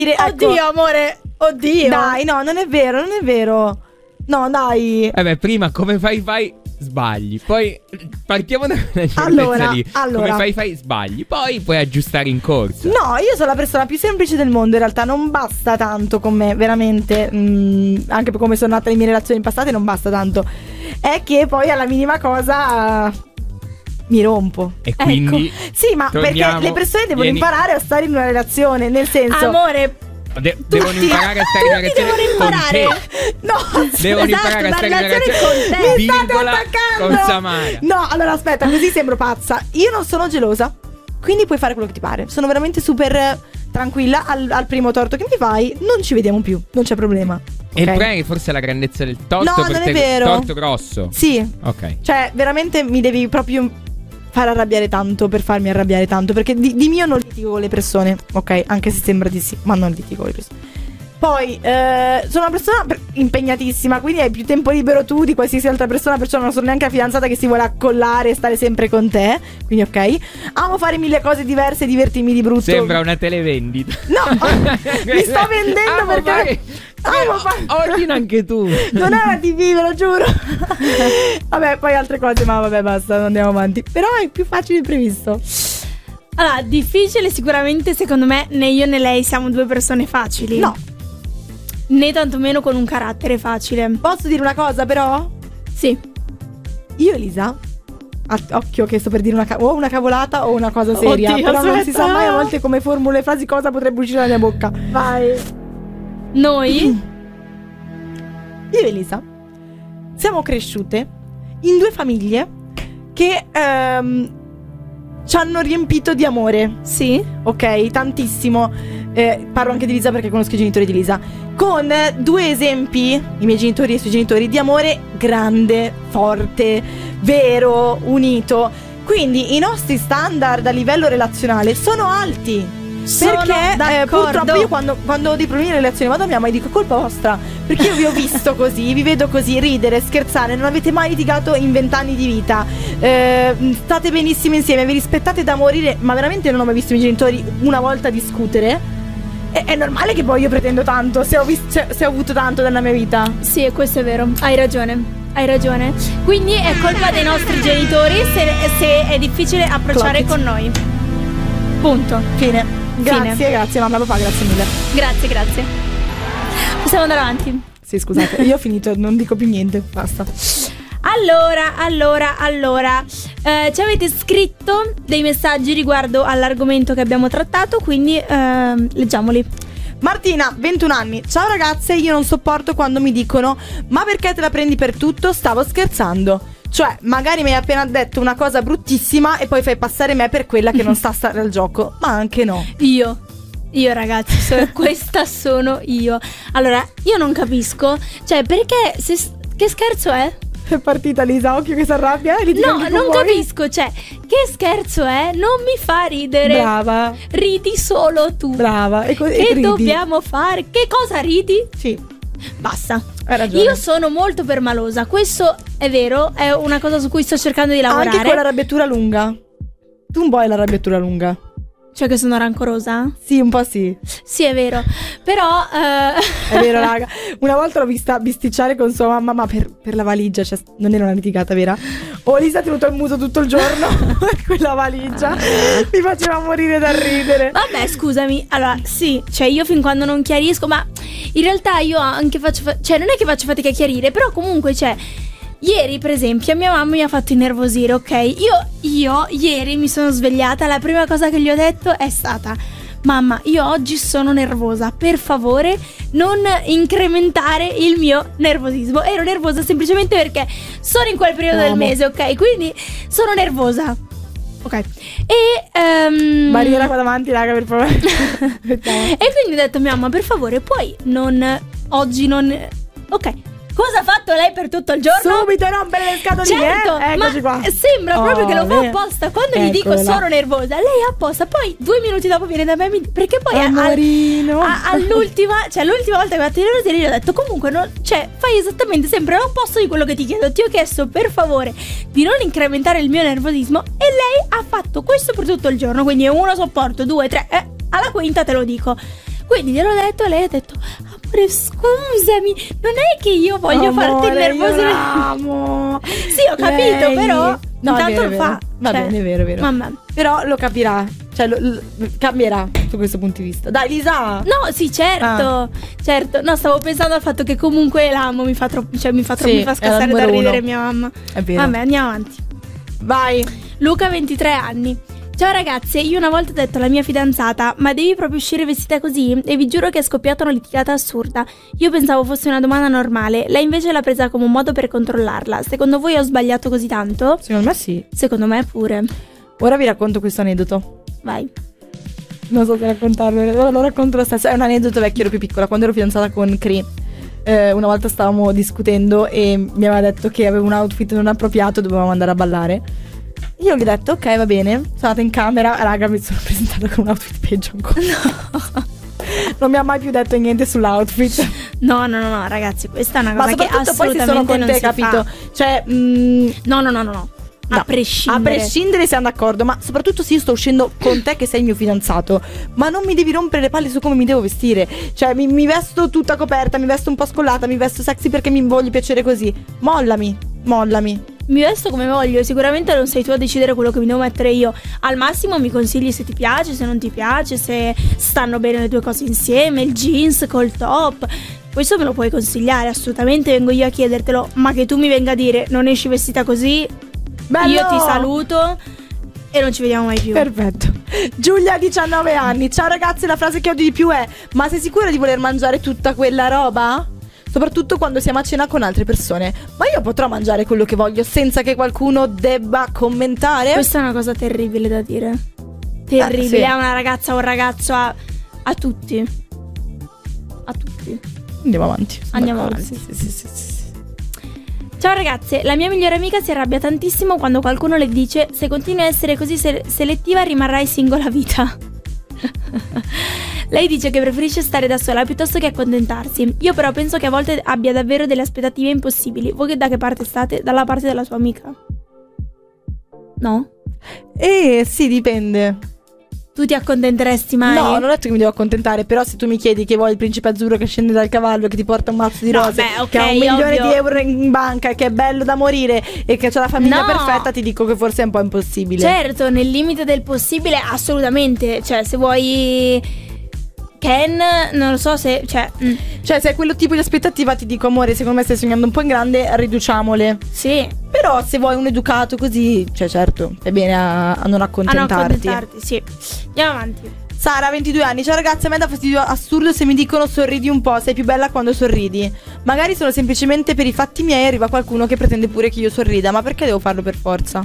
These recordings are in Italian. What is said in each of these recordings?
Oddio, ecco. amore, oddio. Dai, no, non è vero. No, dai. Prima come fai sbagli. Poi partiamo da una certezza Allora. Come fai sbagli. Poi puoi aggiustare in corsa. No, io sono la persona più semplice del mondo. In realtà non basta tanto con me, veramente. Anche per come sono nata le mie relazioni passate, non basta tanto. È che poi alla minima cosa mi rompo. E quindi Sì, ma torniamo, perché le persone devono imparare a stare in una relazione. Nel senso, Amore, devono imparare a stare in una relazione devono imparare. con te. no, Devono imparare a stare in una relazione con te. mi state piccola attaccando. con Samara. No, allora aspetta, così sembro pazza. Io non sono gelosa, quindi puoi fare quello che ti pare. Sono veramente super tranquilla. Al primo torto che mi fai, non ci vediamo più, non c'è problema. E il Ok? problema è che forse è la grandezza del torto. No, per non è te, vero. torto grosso. Sì. Ok. Cioè, veramente mi devi proprio far arrabbiare tanto per farmi arrabbiare tanto. Perché di mio non litigo con le persone, ok? Anche se sembra di sì, ma non litigo con le persone. Poi sono una persona impegnatissima, quindi hai più tempo libero tu di qualsiasi altra persona. Perciò non sono neanche la fidanzata che si vuole accollare e stare sempre con te. Quindi ok. Amo fare mille cose diverse, divertirmi di brutto. Sembra una televendita. No, mi sto vendendo perché ordina anche tu. non è una TV, ve lo giuro. Vabbè, poi altre cose, ma vabbè, basta, non andiamo avanti. Però è più facile di previsto. allora, difficile sicuramente, secondo me, né io né lei siamo due persone facili. No. Né tantomeno con un carattere facile. Posso dire una cosa però? Sì. Io e Elisa, occhio che sto per dire o una cavolata o una cosa seria. Oddio, però non si sa aspetta. mai a volte come formulo le frasi, cosa potrebbe uscire dalla mia bocca. Vai. Noi Io e Elisa siamo cresciute in due famiglie che ci hanno riempito di amore. sì. Ok, tantissimo. Parlo anche di Elisa perché conosco i genitori di Elisa. Con due esempi, i miei genitori e i suoi genitori, di amore grande, forte, vero, unito. Quindi i nostri standard a livello relazionale sono alti. Sono Perché d'accordo. purtroppo io quando ho dei problemi in relazione vado a mia mamma e dico colpa vostra. Perché io vi ho visto così, vi vedo così, ridere, scherzare. Non avete mai litigato in 20 anni di vita. State benissimo insieme, vi rispettate da morire. Ma veramente non ho mai visto i miei genitori una volta discutere. È normale che poi io pretendo tanto se ho avuto tanto nella mia vita. Sì, questo è vero. Hai ragione. Quindi è colpa dei nostri genitori se è difficile approcciare Clock it. con noi. Punto. Fine. Fine. Grazie mamma, papà, grazie mille. Grazie. Possiamo andare avanti. Sì, scusate, io ho finito, non dico più niente, basta. Allora, ci avete scritto dei messaggi riguardo all'argomento che abbiamo trattato, quindi leggiamoli. Martina, 21 anni. Ciao ragazze, io non sopporto quando mi dicono ma perché te la prendi per tutto? Stavo scherzando. Cioè, magari mi hai appena detto una cosa bruttissima e poi fai passare me per quella che non sta a stare al gioco. Ma anche no. Io ragazzi, questa sono io. Allora, io non capisco, cioè, perché che scherzo è? È partita Lisa, occhio che si arrabbia. No, non capisco, cioè, che scherzo è? Non mi fa ridere. Brava. Ridi solo tu. Brava. E Che ridi. dobbiamo fare? Che cosa ridi? Sì, Basta. hai ragione. Io sono molto permalosa, questo è vero, è una cosa su cui sto cercando di lavorare. Anche con l'arrabbiatura lunga. Tu un po' hai l'arrabbiatura lunga. Cioè che sono rancorosa? Sì, un po' sì. Sì, è vero. Però È vero, raga. Una volta l'ho vista bisticciare con sua mamma, ma per la valigia, cioè non era una litigata vera. Lisa ha tenuto il muso tutto il giorno per quella valigia. Mi faceva morire da ridere. vabbè, scusami. Allora, sì, cioè io fin quando non chiarisco, ma in realtà io anche cioè non è che faccio fatica a chiarire, però comunque, cioè, ieri per esempio mia mamma mi ha fatto innervosire, ok? Io ieri mi sono svegliata, la prima cosa che gli ho detto è stata: mamma, io oggi sono nervosa, per favore non incrementare il mio nervosismo. Ero nervosa semplicemente perché sono in quel periodo del mese, ok? Quindi sono nervosa. Ok. E Barriera qua davanti, raga, per favore. e quindi ho detto a mia mamma: per favore, puoi oggi non. Ok. Cosa ha fatto lei per tutto il giorno? Subito rompere le scatoline. Certo, Eccoci ma qua. sembra proprio che lo fa bene. apposta. Quando gli dico Eccola. sono nervosa, lei apposta. Poi 2 minuti dopo viene da me e mi dice, perché poi Amorino. all'ultima volta che mi ha fatto nervosire, gli ho detto: comunque cioè, fai esattamente sempre l'opposto di quello che ti chiedo. Ti ho chiesto per favore di non incrementare il mio nervosismo, e lei ha fatto questo per tutto il giorno. Quindi 1 sopporto, 2, 3, alla quinta te lo dico. Quindi gliel'ho detto e lei ha detto: amore, scusami, non è che io voglio farti innervosire. Sì, ho capito, Lei- però No, è intanto vero, lo è fa. vero. Va Cioè, bene, è vero, è vero. Mamma. Però lo capirà. Cioè cambierà su questo punto di vista. Dai, Lisa. No, sì, certo. Certo. No, stavo pensando al fatto che comunque l'amo, mi fa troppo, cioè mi fa Sì, è la scassare da numero ridere uno. mia mamma. È vero. Vabbè, andiamo avanti. Vai. Luca, 23 anni. Ciao ragazze, io una volta ho detto alla mia fidanzata: ma devi proprio uscire vestita così? E vi giuro che è scoppiata una litigata assurda. Io pensavo fosse una domanda normale, lei invece l'ha presa come un modo per controllarla. Secondo voi ho sbagliato così tanto? Secondo me sì. Secondo me pure. Ora vi racconto questo aneddoto. Vai. Non so se raccontarlo, lo racconto lo stesso. È un aneddoto vecchio, ero più piccola. Quando ero fidanzata con Cri, una volta stavamo discutendo e mi aveva detto che avevo un outfit non appropriato, dovevamo andare a ballare. Io gli ho detto ok, va bene. Sono andata in camera, raga, mi sono presentata con un outfit peggio ancora. No. Non mi ha mai più detto niente sull'outfit. No, ragazzi, questa è una Ma cosa che soprattutto poi se sono assolutamente con non te, si capito? fa. Cioè, No. A prescindere. A prescindere siamo d'accordo, ma soprattutto se io sto uscendo con te che sei il mio fidanzato, ma non mi devi rompere le palle su come mi devo vestire. Cioè mi vesto tutta coperta, mi vesto un po' scollata, mi vesto sexy perché mi voglio piacere così. Mollami. Mi vesto come voglio, sicuramente non sei tu a decidere quello che mi devo mettere io. Al massimo mi consigli se ti piace, se non ti piace, se stanno bene le due cose insieme, il jeans col top. Questo me lo puoi consigliare, assolutamente vengo io a chiedertelo. Ma che tu mi venga a dire non esci vestita così, Bello! io ti saluto e non ci vediamo mai più. Perfetto. Giulia, 19 anni. Ciao ragazzi, la frase che odio di più è: ma sei sicura di voler mangiare tutta quella roba? Soprattutto quando siamo a cena con altre persone. Ma io potrò mangiare quello che voglio senza che qualcuno debba commentare? Questa è una cosa terribile da dire. Terribile, sì. a una ragazza o un ragazzo, a tutti. A tutti. Andiamo avanti. sono Andiamo d'accordo. avanti. Sì. Ciao ragazze, la mia migliore amica si arrabbia tantissimo quando qualcuno le dice: se continui a essere così selettiva rimarrai singola a vita. Lei dice che preferisce stare da sola piuttosto che accontentarsi. Io però penso che a volte abbia davvero delle aspettative impossibili. Voi da che parte state? Dalla parte della tua amica? No? Sì, dipende. Tu ti accontenteresti mai? No, non ho detto che mi devo accontentare. Però se tu mi chiedi che vuoi il principe azzurro che scende dal cavallo e che ti porta un mazzo di No, rose, beh, ok, che ha 1 milione ovvio. di euro in banca e che è bello da morire e che ha la famiglia No. perfetta, ti dico che forse è un po' impossibile. Certo, nel limite del possibile, assolutamente. Cioè, se vuoi Ken, non lo so se... Cioè, Cioè, se è quello tipo di aspettativa, ti dico amore, secondo me stai sognando un po' in grande, riduciamole. sì. Però se vuoi un educato così, cioè certo, è bene a non A non accontentarti. accontentarti, sì. Andiamo avanti. Sara, 22 anni. Ciao ragazzi, a me dà fastidio assurdo se mi dicono sorridi un po', sei più bella quando sorridi. Magari sono semplicemente per i fatti miei, arriva qualcuno che pretende pure che io sorrida, ma perché devo farlo per forza?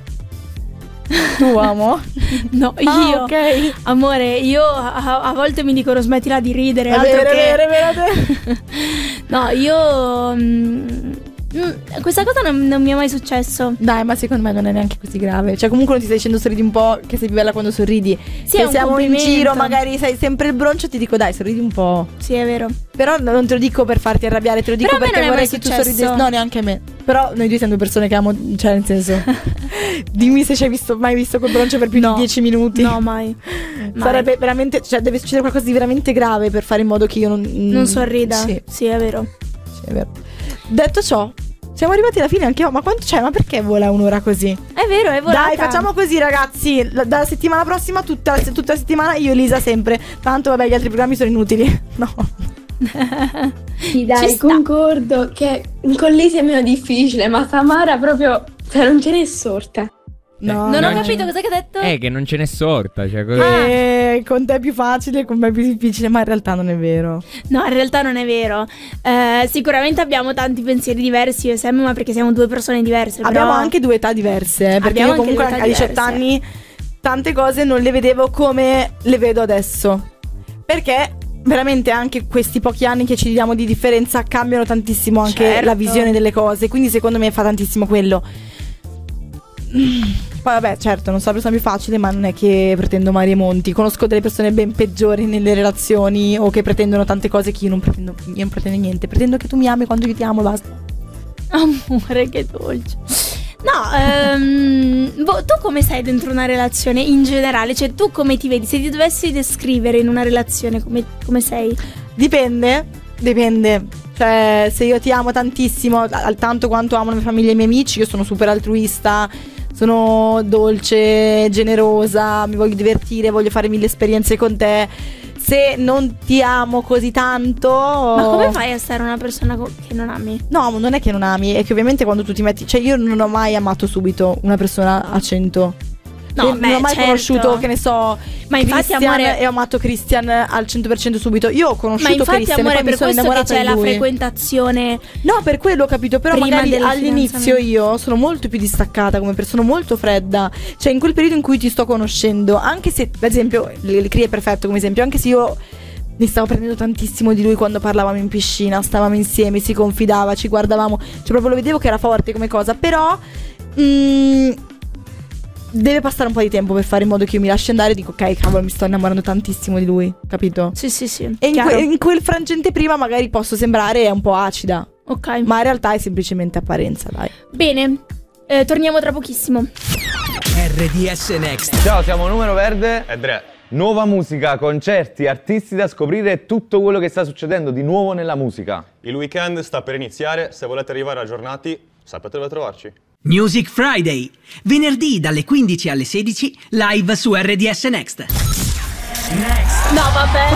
Tu, amo? No, Ah, io... ok. Amore, io a volte mi dicono smettila di ridere. È altro vero, che... è vero. No, io... questa cosa non mi è mai successo. Dai, ma secondo me non è neanche così grave. Cioè, comunque non ti stai dicendo sorridi un po', che sei più bella quando sorridi. Sì, è Se un siamo in complimento. giro, magari sei sempre il broncio, ti dico dai, sorridi un po'. Sì, è vero. Però non te lo dico per farti arrabbiare, te lo dico Però a me perché non è vorrei mai che tu successo. sorridessi. No, neanche a me. Però noi due siamo due persone che amo, cioè nel senso. Dimmi se ci hai mai visto quel broncio per più No. di 10 minuti. No, mai. Sarebbe veramente, cioè deve succedere qualcosa di veramente grave per fare in modo che io Non sorrida. Sì, Sì, è vero. sì, è vero. Detto ciò, siamo arrivati alla fine anche io. Ma quanto c'è? Ma perché vola un'ora così? È vero, è volata. Dai, facciamo così ragazzi. Dalla settimana prossima, tutta la settimana, io e Elisa sempre. Tanto vabbè, gli altri programmi sono inutili. No. Sì, Ci dai, sta. concordo che con Lisa è meno difficile, ma Tamara proprio, cioè non ce n'è sorta. No. Non ho Non capito ci- cosa che hai detto. Che non ce n'è sorta, cioè così. Con te è più facile, con me è più difficile, ma in realtà non è vero. No, in realtà non è vero. Sicuramente abbiamo tanti pensieri diversi io e Sam, ma perché siamo due persone diverse. però- Abbiamo anche 2 età diverse, perché Abbiamo io anche comunque 2 età a 18 diverse. anni tante cose non le vedevo come le vedo adesso. Perché veramente anche questi pochi anni che ci diamo di differenza cambiano tantissimo anche Certo. la visione delle cose, quindi secondo me fa tantissimo quello. Poi vabbè, certo, non sono la persona più facile, ma non è che pretendo mari e monti. Conosco delle persone ben peggiori nelle relazioni o che pretendono tante cose che io non pretendo niente. Pretendo che tu mi ami quando io ti amo, basta. Amore, che dolce. No, tu come sei dentro una relazione in generale? Cioè, tu come ti vedi? Se ti dovessi descrivere in una relazione, come sei? Dipende. Cioè, se io ti amo tantissimo, tanto quanto amo la mia famiglia e i miei amici, io sono super altruista, sono dolce, generosa, mi voglio divertire, voglio fare 1000 esperienze con te. Se non ti amo così tanto... Ma come fai a stare una persona che non ami? No, non è che non ami, è che ovviamente quando tu ti metti... Cioè, io non ho mai amato subito una persona a 100. No, non ho mai conosciuto, che ne so, ma infatti, Christian, amore, e ho amato Christian al 100% subito. Io ho conosciuto Christian. Ma infatti, Christian, amore, e poi per questo che c'è la di lui. frequentazione. No, per quello ho capito. Però prima magari all'inizio io sono molto più distaccata come persona, molto fredda. Cioè, in quel periodo in cui ti sto conoscendo, anche se, per esempio, il Cri è perfetto come esempio, anche se io mi stavo prendendo tantissimo di lui quando parlavamo in piscina, stavamo insieme, si confidava, ci guardavamo, cioè proprio lo vedevo che era forte come cosa. Però deve passare un po' di tempo per fare in modo che io mi lasci andare e dico ok, cavolo, mi sto innamorando tantissimo di lui, capito? Sì. E in quel frangente prima magari posso sembrare un po' acida. Ok. Ma in realtà è semplicemente apparenza, dai. Bene, torniamo tra pochissimo. RDS Next. Ciao, siamo Numero Verde e Dre. Nuova musica, concerti, artisti da scoprire e tutto quello che sta succedendo di nuovo nella musica. Il weekend sta per iniziare, se volete arrivare aggiornati sapete dove trovarci. Music Friday, venerdì dalle 15 alle 16, live su RDS Next. No, vabbè.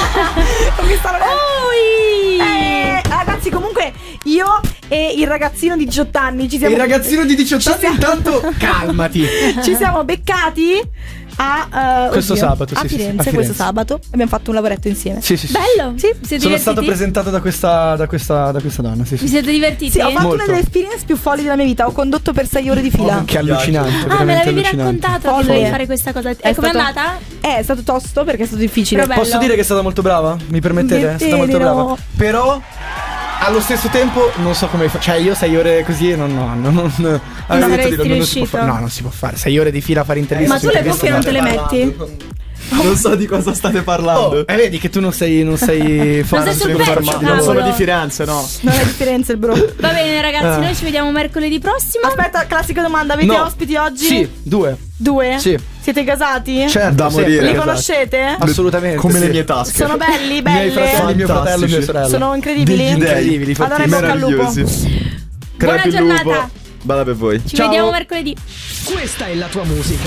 Ragazzi, comunque io e il ragazzino di 18 anni ci siamo... Il ragazzino di 18 anni intanto calmati. Ci siamo beccati a questo sabato, a sì, Firenze, a Firenze. questo sabato abbiamo fatto un lavoretto insieme. Sì. Bello. Sì, Siete Sono divertiti? stato presentato da questa donna, sì. Vi siete divertiti? Sì, ho fatto Molto. una delle experience più folli della mia vita. Ho condotto per 6 ore di fila. Che allucinante, Me veramente l'avevi allucinante. raccontato che Folle. dovevi fare questa cosa. E com'è andata? È stato tosto perché è stato difficile. Però bello. Posso dire che è stata molto brava? Mi permettete? È stata molto Mettelo. brava. Però allo stesso tempo non so come cioè io 6 ore così non saresti non si può riuscito. fare. No, non si può fare. 6 ore di fila a fare interviste. Ma tu le cuffie non te le metti? Non so di cosa state parlando. Vedi che tu non sei forte, sul non pezzo, informato. cavolo. Non sono di Firenze, no. Non è differenza il bro. Va bene, ragazzi, noi ci vediamo mercoledì prossimo. Aspetta, classica domanda. Avete No. ospiti oggi? Sì, 2. 2? Sì. Siete casati? Certo, Da sempre. morire. Li conoscete? Assolutamente. Come sì. le mie tasche. Sono belli, I miei fratelli, mio fratello e mia Fantastici. sorella. Sono incredibili. Degli dei. incredibili, Allora in bocca al lupo. Meravigliosi. Buona Crepi il giornata. lupo. Bella per voi. Ci Ciao. vediamo mercoledì. Questa è la tua musica.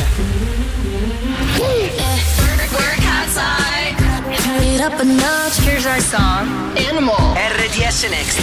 Turn it up a notch. Here's our song, Animal. RDS Next.